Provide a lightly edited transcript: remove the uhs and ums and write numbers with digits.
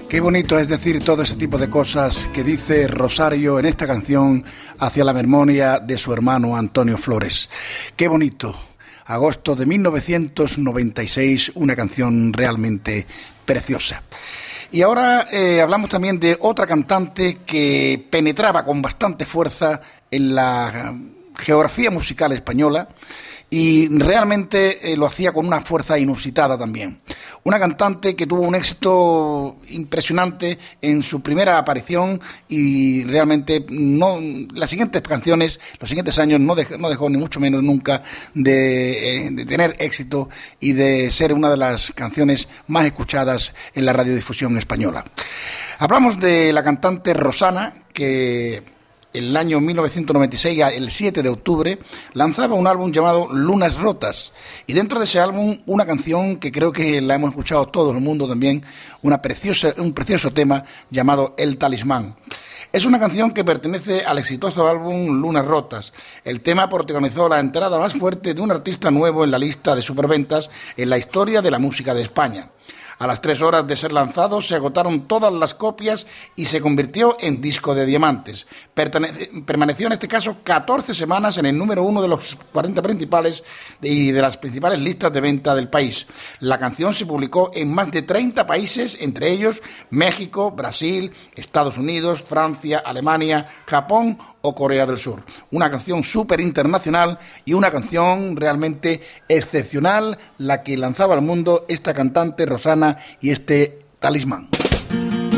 Qué bonito es decir todo ese tipo de cosas que dice Rosario en esta canción hacia la memoria de su hermano Antonio Flores. Qué bonito. Agosto de 1996, una canción realmente preciosa. Y ahora hablamos también de otra cantante que penetraba con bastante fuerza en la geografía musical española y realmente lo hacía con una fuerza inusitada también. Una cantante que tuvo un éxito impresionante en su primera aparición y realmente las siguientes canciones, los siguientes años no dejó ni mucho menos nunca de tener éxito y de ser una de las canciones más escuchadas en la radiodifusión española. Hablamos de la cantante Rosana, que el año 1996, el 7 de octubre, lanzaba un álbum llamado Lunas Rotas. Y dentro de ese álbum, una canción que creo que la hemos escuchado todo el mundo también, un precioso tema llamado El Talismán. Es una canción que pertenece al exitoso álbum Lunas Rotas. El tema protagonizó la entrada más fuerte de un artista nuevo en la lista de superventas en la historia de la música de España. A las 3 horas de ser lanzado se agotaron todas las copias y se convirtió en disco de diamantes. Permaneció en este caso 14 semanas en el número 1 de los 40 principales y de las principales listas de venta del país. La canción se publicó en más de 30 países, entre ellos México, Brasil, Estados Unidos, Francia, Alemania, Japón o Corea del Sur. Una canción súper internacional y una canción realmente excepcional, la que lanzaba al mundo esta cantante Rosana y este Talismán.